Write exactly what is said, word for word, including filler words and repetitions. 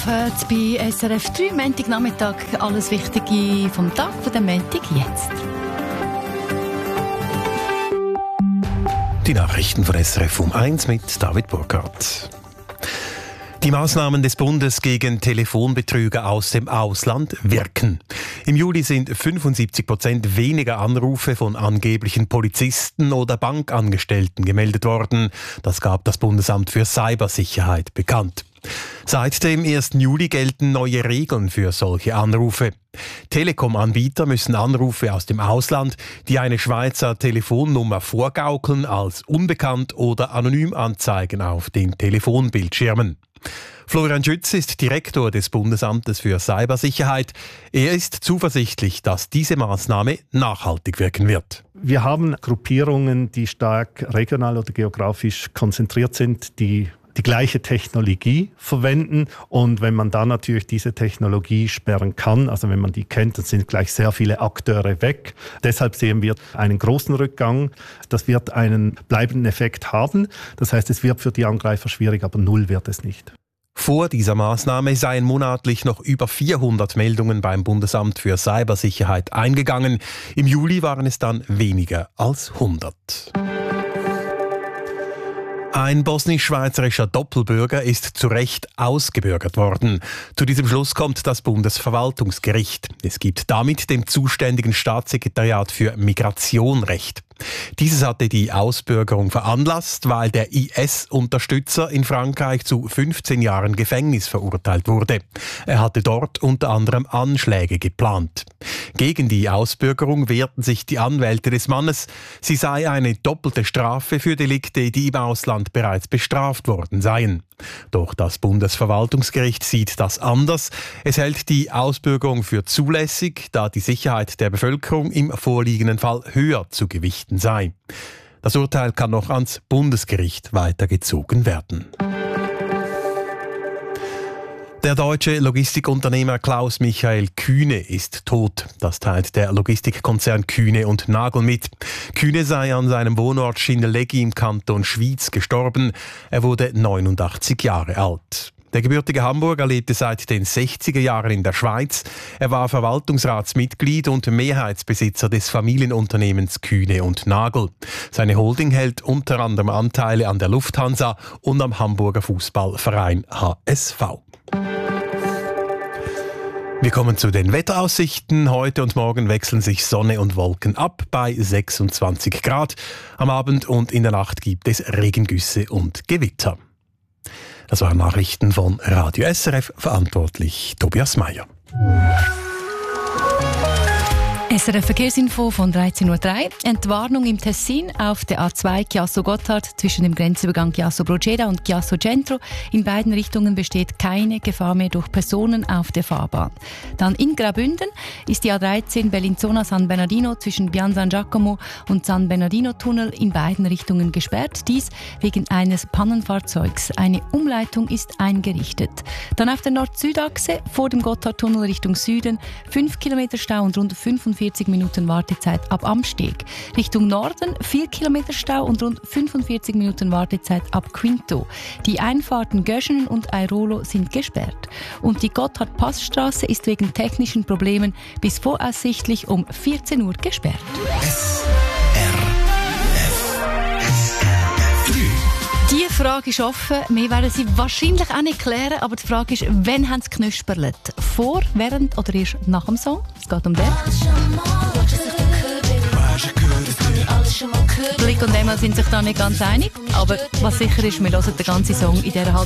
treffen bei S R F drei, Montagnachmittag. Alles Wichtige vom Tag, von dem Montag jetzt. Die Nachrichten von S R F um eins mit David Burkhardt. Die Maßnahmen des Bundes gegen Telefonbetrüger aus dem Ausland wirken. Im Juli sind fünfundsiebzig Prozent weniger Anrufe von angeblichen Polizisten oder Bankangestellten gemeldet worden. Das gab das Bundesamt für Cybersicherheit bekannt. Seit dem ersten Juli gelten neue Regeln für solche Anrufe. Telekom-Anbieter müssen Anrufe aus dem Ausland, die eine Schweizer Telefonnummer vorgaukeln, als unbekannt oder anonym anzeigen auf den Telefonbildschirmen. Florian Schütz ist Direktor des Bundesamtes für Cybersicherheit. Er ist zuversichtlich, dass diese Maßnahme nachhaltig wirken wird. Wir haben Gruppierungen, die stark regional oder geografisch konzentriert sind, die die gleiche Technologie verwenden. Und wenn man dann natürlich diese Technologie sperren kann, also wenn man die kennt, dann sind gleich sehr viele Akteure weg. Deshalb sehen wir einen großen Rückgang. Das wird einen bleibenden Effekt haben. Das heißt, es wird für die Angreifer schwierig, aber null wird es nicht. Vor dieser Maßnahme seien monatlich noch über vierhundert Meldungen beim Bundesamt für Cybersicherheit eingegangen. Im Juli waren es dann weniger als hundert. Ein bosnisch-schweizerischer Doppelbürger ist zu Recht ausgebürgert worden. Zu diesem Schluss kommt das Bundesverwaltungsgericht. Es gibt damit dem zuständigen Staatssekretariat für Migration Recht. Dieses hatte die Ausbürgerung veranlasst, weil der I S-Unterstützer in Frankreich zu fünfzehn Jahren Gefängnis verurteilt wurde. Er hatte dort unter anderem Anschläge geplant. Gegen die Ausbürgerung wehrten sich die Anwälte des Mannes. Sie sei eine doppelte Strafe für Delikte, die im Ausland bereits bestraft worden seien. Doch das Bundesverwaltungsgericht sieht das anders. Es hält die Ausbürgerung für zulässig, da die Sicherheit der Bevölkerung im vorliegenden Fall höher zu gewichten sei. Das Urteil kann noch ans Bundesgericht weitergezogen werden. Der deutsche Logistikunternehmer Klaus-Michael Kühne ist tot. Das teilt der Logistikkonzern Kühne und Nagel mit. Kühne sei an seinem Wohnort Schindellegi im Kanton Schwyz gestorben. Er wurde neunundachtzig Jahre alt. Der gebürtige Hamburger lebte seit den sechziger Jahren in der Schweiz. Er war Verwaltungsratsmitglied und Mehrheitsbesitzer des Familienunternehmens Kühne und Nagel. Seine Holding hält unter anderem Anteile an der Lufthansa und am Hamburger Fußballverein H S V. Wir kommen zu den Wetteraussichten. Heute und morgen wechseln sich Sonne und Wolken ab bei sechsundzwanzig Grad. Am Abend und in der Nacht gibt es Regengüsse und Gewitter. Das waren Nachrichten von Radio S R F, verantwortlich Tobias Meyer. S R F Verkehrsinfo von dreizehn Uhr drei. Entwarnung im Tessin auf der A zwei Chiasso-Gotthard zwischen dem Grenzübergang Chiasso-Proceda und Chiasso-Centro. In beiden Richtungen besteht keine Gefahr mehr durch Personen auf der Fahrbahn. Dann in Graubünden ist die A dreizehn Bellinzona-San Bernardino zwischen Bian San Giacomo und San Bernardino-Tunnel in beiden Richtungen gesperrt. Dies wegen eines Pannenfahrzeugs. Eine Umleitung ist eingerichtet. Dann auf der Nord-Süd-Achse vor dem Gotthardtunnel Richtung Süden fünf Kilometer Stau und rund fünfundvierzig Minuten Wartezeit ab Amsteg. Richtung Norden vier Kilometer Stau und rund fünfundvierzig Minuten Wartezeit ab Quinto. Die Einfahrten Göschenen und Airolo sind gesperrt. Und die Gotthard-Passstraße ist wegen technischen Problemen bis voraussichtlich um vierzehn Uhr gesperrt. S R F drei. Die Frage ist offen. Wir werden sie wahrscheinlich auch nicht klären, aber die Frage ist, wann haben sie geknusperlet? Vor, während oder erst nach dem Song? Es geht um den. Blick und Emma sind sich da nicht ganz einig, aber was sicher ist, wir hören den ganzen Song in dieser halben